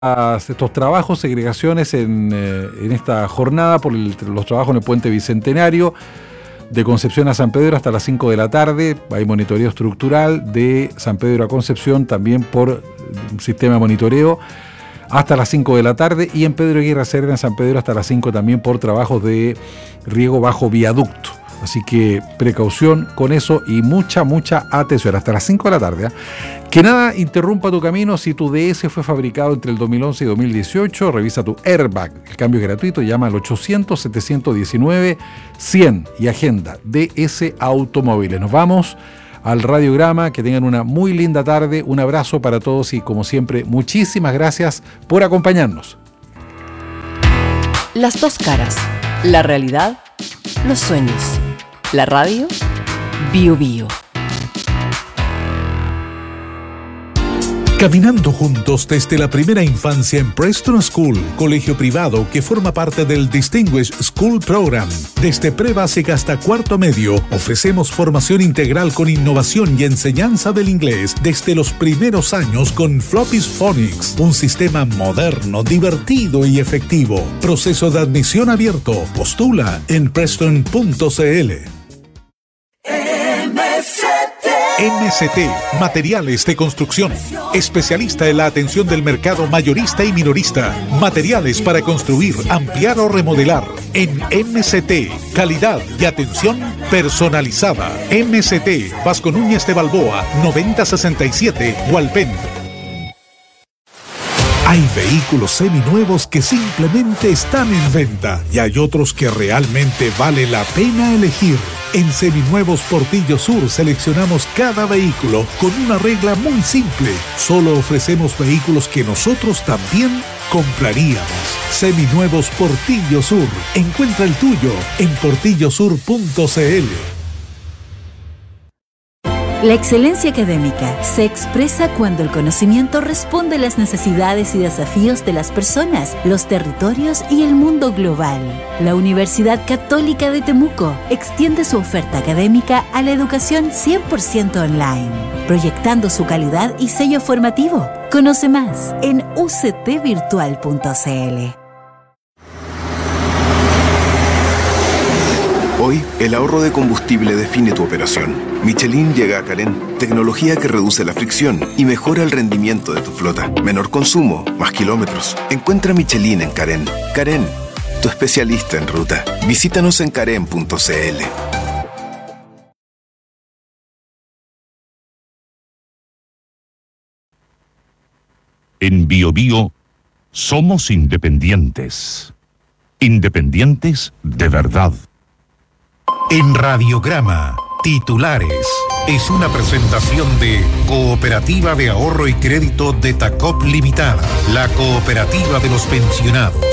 estos trabajos, segregaciones en esta jornada por los trabajos en el puente Bicentenario de Concepción a San Pedro hasta las 5 de la tarde. Hay monitoreo estructural de San Pedro a Concepción también por un sistema de monitoreo hasta las 5 de la tarde, y en Pedro Aguirre Cerda en San Pedro hasta las 5 también por trabajos de riego bajo viaducto. Así que precaución con eso y mucha atención hasta las 5 de la tarde. Que nada interrumpa tu camino. Si tu DS fue fabricado entre el 2011 y 2018, revisa tu airbag. El cambio es gratuito. Llama al 800-719-100 y agenda DS Automóviles. Nos vamos al radiograma. Que tengan una muy linda tarde. Un abrazo para todos y, como siempre, muchísimas gracias por acompañarnos. Las dos caras. La realidad, los sueños. La radio, Bio Bio. Caminando juntos desde la primera infancia en Preston School, colegio privado que forma parte del Distinguished School Program. Desde pre-básica hasta cuarto medio, ofrecemos formación integral con innovación y enseñanza del inglés desde los primeros años con Floppy's Phonics, un sistema moderno, divertido y efectivo. Proceso de admisión abierto. Postula en preston.cl. MST, Materiales de Construcción. Especialista en la atención del mercado mayorista y minorista. Materiales para construir, ampliar o remodelar. En MST, calidad y atención personalizada. MST, Vasco Núñez de Balboa, 9067, Hualpén. Hay vehículos seminuevos que simplemente están en venta y hay otros que realmente vale la pena elegir. En Seminuevos Portillo Sur seleccionamos cada vehículo con una regla muy simple. Solo ofrecemos vehículos que nosotros también compraríamos. Seminuevos Portillo Sur. Encuentra el tuyo en portillosur.cl. La excelencia académica se expresa cuando el conocimiento responde a las necesidades y desafíos de las personas, los territorios y el mundo global. La Universidad Católica de Temuco extiende su oferta académica a la educación 100% online, proyectando su calidad y sello formativo. Conoce más en uctvirtual.cl. Hoy, el ahorro de combustible define tu operación. Michelin llega a Carén, tecnología que reduce la fricción y mejora el rendimiento de tu flota. Menor consumo, más kilómetros. Encuentra Michelin en Carén. Carén, tu especialista en ruta. Visítanos en carén.cl. En Bio Bio somos independientes. Independientes de verdad. En Radiograma, titulares. Es una presentación de Cooperativa de Ahorro y Crédito de Tacop Limitada, la cooperativa de los pensionados.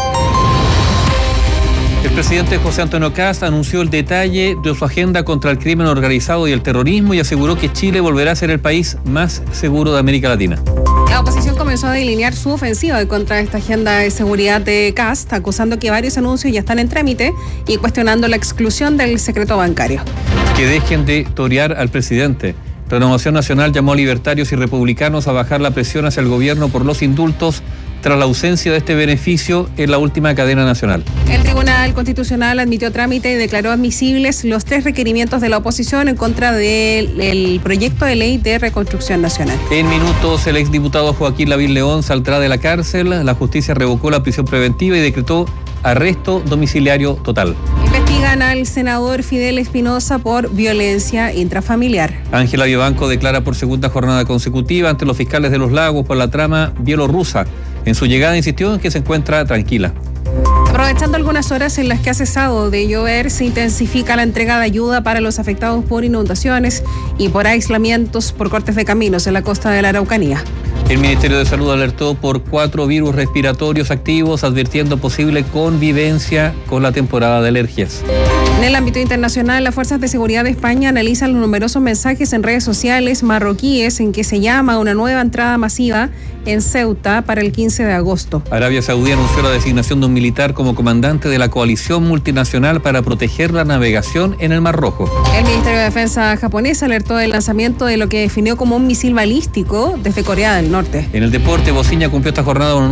El presidente José Antonio Kast anunció el detalle de su agenda contra el crimen organizado y el terrorismo y aseguró que Chile volverá a ser el país más seguro de América Latina. La oposición comenzó a delinear su ofensiva contra esta agenda de seguridad de Kast, acusando que varios anuncios ya están en trámite y cuestionando la exclusión del secreto bancario. Que dejen de torear al presidente. Renovación Nacional llamó a libertarios y republicanos a bajar la presión hacia el gobierno por los indultos tras la ausencia de este beneficio en la última cadena nacional. El Tribunal Constitucional admitió trámite y declaró admisibles los 3 requerimientos de la oposición en contra del proyecto de ley de reconstrucción nacional. En minutos, el exdiputado Joaquín Lavín León saldrá de la cárcel. La justicia revocó la prisión preventiva y decretó arresto domiciliario total. Investigan al senador Fidel Espinosa por violencia intrafamiliar. Ángela Vivanco declara por segunda jornada consecutiva ante los fiscales de Los Lagos por la trama bielorrusa. En su llegada insistió en que se encuentra tranquila. Aprovechando algunas horas en las que ha cesado de llover, se intensifica la entrega de ayuda para los afectados por inundaciones y por aislamientos por cortes de caminos en la costa de la Araucanía. El Ministerio de Salud alertó por 4 virus respiratorios activos, advirtiendo posible convivencia con la temporada de alergias. En el ámbito internacional, las fuerzas de seguridad de España analizan los numerosos mensajes en redes sociales marroquíes en que se llama a una nueva entrada masiva en Ceuta para el 15 de agosto. Arabia Saudí anunció la designación de un militar como comandante de la coalición multinacional para proteger la navegación en el Mar Rojo. El Ministerio de Defensa japonés alertó del lanzamiento de lo que definió como un misil balístico desde Corea del Norte. En el deporte, Bociña cumplió esta jornada